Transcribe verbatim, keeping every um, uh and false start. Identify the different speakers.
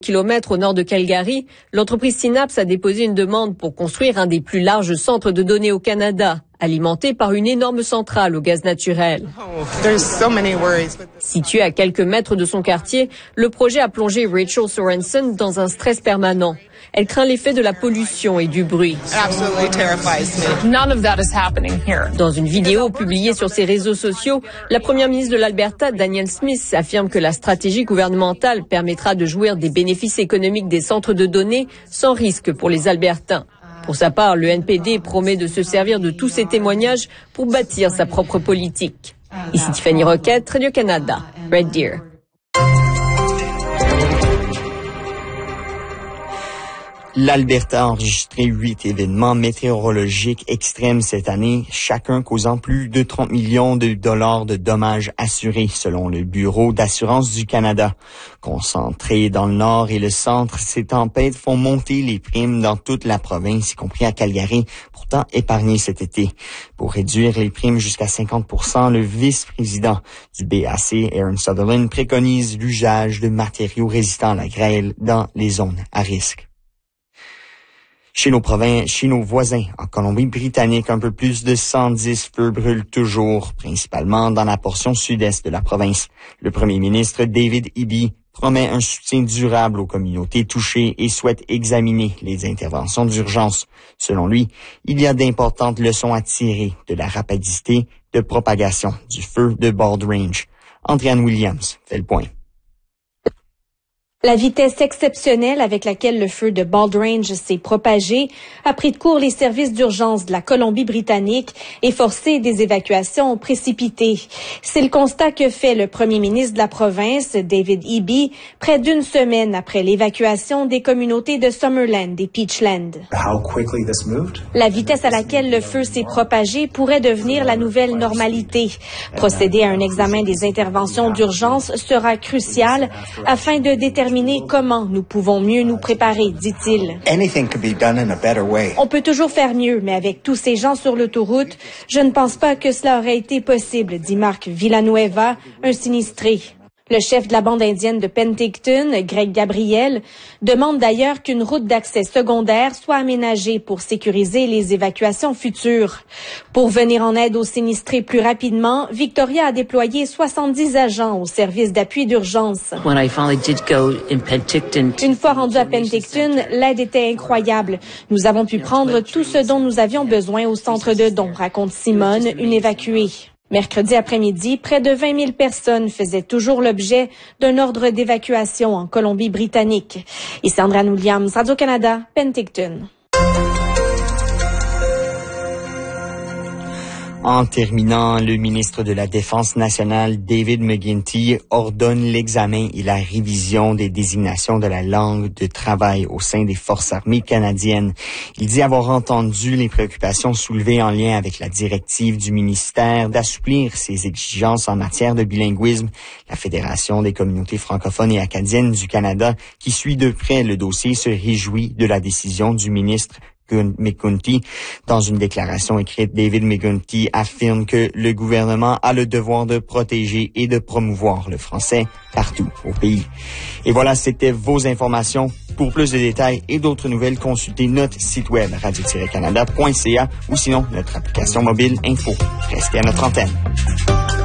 Speaker 1: kilomètres au nord de Calgary, l'entreprise Synapse a déposé une demande pour construire un des plus larges centres de données au Canada, alimenté par une énorme centrale au gaz naturel. Situé à quelques mètres de son quartier, le projet a plongé Rachel Sorensen dans un stress permanent. Elle craint l'effet de la pollution et du bruit. Dans une vidéo publiée sur ses réseaux sociaux, la première ministre de l'Alberta, Danielle Smith, affirme que la stratégie gouvernementale permettra de jouir des bénéfices économiques des centres de données sans risque pour les Albertains. Pour sa part, le N P D promet de se servir de tous ces témoignages pour bâtir sa propre politique. Ici Tiffany Roquette, Radio-Canada, Red Deer.
Speaker 2: L'Alberta a enregistré huit événements météorologiques extrêmes cette année, chacun causant plus de trente millions de dollars de dommages assurés, selon le Bureau d'assurance du Canada. Concentrées dans le nord et le centre, ces tempêtes font monter les primes dans toute la province, y compris à Calgary, pourtant épargnées cet été. Pour réduire les primes jusqu'à cinquante pour cent, le vice-président du B A C, Aaron Sutherland, préconise l'usage de matériaux résistants à la grêle dans les zones à risque. Chez nos provinces, chez nos voisins, en Colombie-Britannique, un peu plus de cent dix feux brûlent toujours, principalement dans la portion sud-est de la province. Le premier ministre David Eby promet un soutien durable aux communautés touchées et souhaite examiner les interventions d'urgence. Selon lui, il y a d'importantes leçons à tirer de la rapidité de propagation du feu de Bald Range. Andréane Williams fait le point.
Speaker 3: La vitesse exceptionnelle avec laquelle le feu de Bald Range s'est propagé a pris de court les services d'urgence de la Colombie-Britannique et forcé des évacuations précipitées. C'est le constat que fait le premier ministre de la province, David Eby, près d'une semaine après l'évacuation des communautés de Summerland et Peachland. La vitesse à laquelle le feu s'est propagé pourrait devenir la nouvelle normalité. Procéder à un examen des interventions d'urgence sera crucial afin de déterminer comment nous pouvons mieux nous préparer, dit-il. On peut toujours faire mieux, mais avec tous ces gens sur l'autoroute, je ne pense pas que cela aurait été possible, dit Marc Villanueva, un sinistré. Le chef de la bande indienne de Penticton, Greg Gabriel, demande d'ailleurs qu'une route d'accès secondaire soit aménagée pour sécuriser les évacuations futures. Pour venir en aide aux sinistrés plus rapidement, Victoria a déployé soixante-dix agents au service d'appui d'urgence. Une fois rendu à Penticton, l'aide était incroyable. Nous avons pu prendre tout ce dont nous avions besoin au centre de dons, raconte Simone, une évacuée. Mercredi après-midi, près de vingt mille personnes faisaient toujours l'objet d'un ordre d'évacuation en Colombie-Britannique. Ici Andréane Williams, Radio-Canada, Penticton.
Speaker 2: En terminant, le ministre de la Défense nationale, David McGuinty, ordonne l'examen et la révision des désignations de la langue de travail au sein des Forces armées canadiennes. Il dit avoir entendu les préoccupations soulevées en lien avec la directive du ministère d'assouplir ses exigences en matière de bilinguisme. La Fédération des communautés francophones et acadiennes du Canada, qui suit de près le dossier, se réjouit de la décision du ministre McGuinty. Dans une déclaration écrite, David McGuinty affirme que le gouvernement a le devoir de protéger et de promouvoir le français partout au pays. Et voilà, c'était vos informations. Pour plus de détails et d'autres nouvelles, consultez notre site web radio tiret canada point c a ou sinon notre application mobile Info. Restez à notre antenne.